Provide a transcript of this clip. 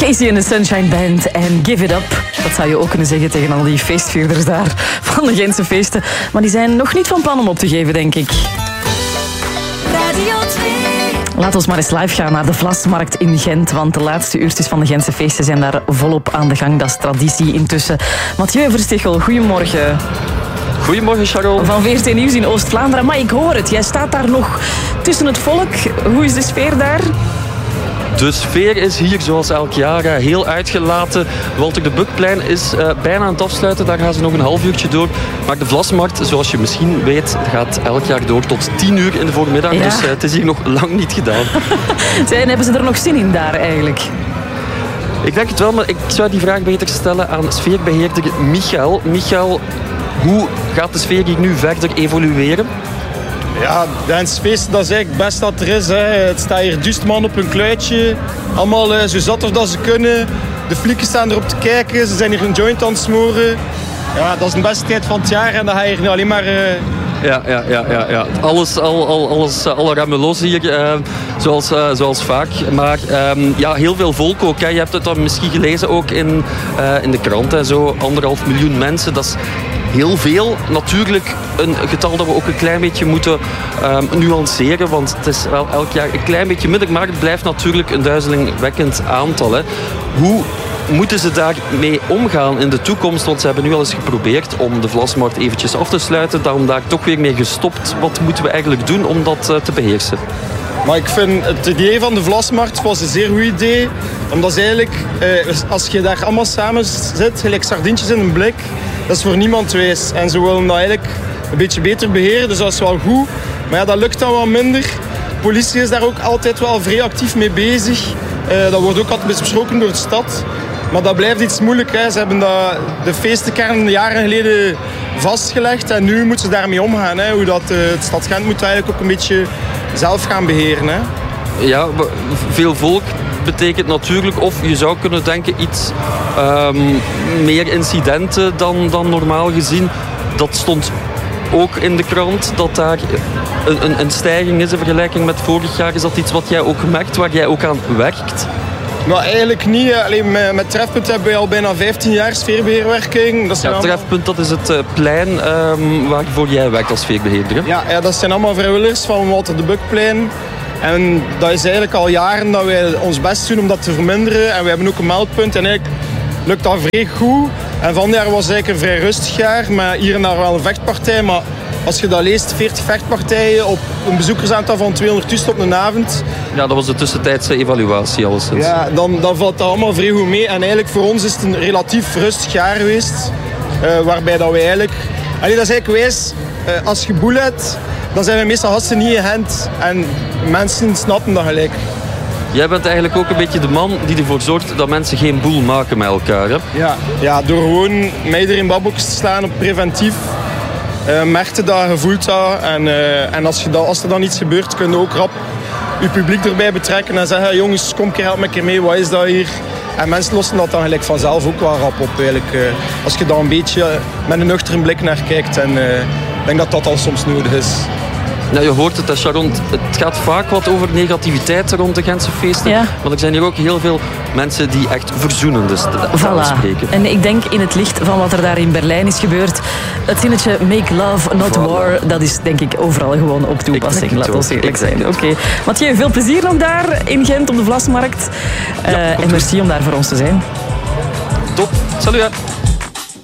Casey and the Sunshine Band en Give It Up. Dat zou je ook kunnen zeggen tegen al die feestvierders daar van de Gentse feesten. Maar die zijn nog niet van plan om op te geven, denk ik. Radio 2. Laat ons maar eens live gaan naar de Vlasmarkt in Gent, want de laatste uurtjes van de Gentse feesten zijn daar volop aan de gang. Dat is traditie intussen. Mathieu Verstichel, goedemorgen. Goedemorgen, Charles. Van VRT Nieuws in Oost-Vlaanderen. Maar ik hoor het, jij staat daar nog tussen het volk. Hoe is de sfeer daar? De sfeer is hier zoals elk jaar heel uitgelaten. Walter de Buckplein is bijna aan het afsluiten. Daar gaan ze nog een half uurtje door. Maar de Vlasmarkt, zoals je misschien weet, gaat elk jaar door tot 10 uur in de voormiddag. Ja. Dus het is hier nog lang niet gedaan. En hebben ze er nog zin in daar eigenlijk? Ik denk het wel, maar ik zou die vraag beter stellen aan sfeerbeheerder Michael. Michael, hoe gaat de sfeer hier nu verder evolueren? Ja, dansfeest, dat is eigenlijk het beste dat er is. Hè. Het staat hier duizend man op een kluitje. Allemaal zo zat als ze kunnen. De flikken staan erop te kijken. Ze zijn hier een joint aan het smoren. Ja, dat is de beste tijd van het jaar. En dan ga je hier nu alleen maar... Ja. Alle remmen los hier, zoals vaak. Maar ja, heel veel volk ook. Hè. Je hebt het dan misschien gelezen ook in de krant. Hè. Zo 1,5 miljoen mensen. Dat is heel veel. Natuurlijk een getal dat we ook een klein beetje moeten nuanceren. Want het is wel elk jaar een klein beetje minder. Maar het blijft natuurlijk een duizelingwekkend aantal. Hè. Hoe moeten ze daarmee omgaan in de toekomst? Want ze hebben nu al eens geprobeerd om de Vlasmarkt eventjes af te sluiten. Daarom daar toch weer mee gestopt. Wat moeten we eigenlijk doen om dat te beheersen? Maar ik vind het idee van de Vlasmarkt was een zeer goed idee. Omdat eigenlijk, als je daar allemaal samen zit, gelijk sardientjes in een blik, dat is voor niemand wijs. En ze willen dat eigenlijk een beetje beter beheren, dus dat is wel goed. Maar ja, dat lukt dan wel minder. De politie is daar ook altijd wel vrij actief mee bezig. Dat wordt ook altijd besproken door de stad. Maar dat blijft iets moeilijk. Hè. Ze hebben de feestenkern jaren geleden vastgelegd. En nu moeten ze daarmee omgaan. Hè. Hoe dat, het stad Gent moet eigenlijk ook een beetje zelf gaan beheren. Hè. Ja, veel volk betekent natuurlijk, of je zou kunnen denken, iets meer incidenten dan normaal gezien. Dat stond ook in de krant, dat daar een stijging is in vergelijking met vorig jaar. Is dat iets wat jij ook merkt, waar jij ook aan werkt? Nou, eigenlijk niet. Alleen met Trefpunt hebben we al bijna 15 jaar sfeerbeheerwerking. Dat zijn Trefpunt, dat is het plein waarvoor jij werkt als sfeerbeheerder. Hè? Ja, dat zijn allemaal vrijwilligers van Walter de Buckplein. En dat is eigenlijk al jaren dat wij ons best doen om dat te verminderen. En we hebben ook een meldpunt en eigenlijk lukt dat vrij goed. En van jaar was eigenlijk een vrij rustig jaar, maar hier en daar wel een vechtpartij. Maar als je dat leest, 40 vechtpartijen op een bezoekersaantal van 200.000 op een avond. Ja, dat was de tussentijdse evaluatie alleszins. Ja, dan valt dat allemaal vrij goed mee. En eigenlijk voor ons is het een relatief rustig jaar geweest. Waarbij dat we eigenlijk... dat is eigenlijk wijs, als je boel hebt, dan zijn we meestal gasten niet in Gent. En mensen snappen dat gelijk. Jij bent eigenlijk ook een beetje de man die ervoor zorgt dat mensen geen boel maken met elkaar. Hè? Ja, door gewoon mij er in badbox te slaan op preventief. Merkte dat, je voelt dat. En als er dan iets gebeurt, kun je ook rap je publiek erbij betrekken en zeggen: jongens, kom help me een keer mee, wat is dat hier? En mensen lossen dat dan gelijk vanzelf ook wel rap op. Eigenlijk. Als je daar een beetje met een nuchtere blik naar kijkt. En ik denk dat dat al soms nodig is. Ja, je hoort het, Sharon. Het gaat vaak wat over negativiteit rond de Gentse feesten. Ja. Maar er zijn hier ook heel veel mensen die echt verzoenend spreken. En ik denk in het licht van wat er daar in Berlijn is gebeurd, het zinnetje make love, not war, dat is denk ik overal gewoon op toepassing. Laat ons eerlijk zijn. Oké. Mathieu, veel plezier nog daar in Gent op de Vlasmarkt. En merci om daar voor ons te zijn. Top. Salut.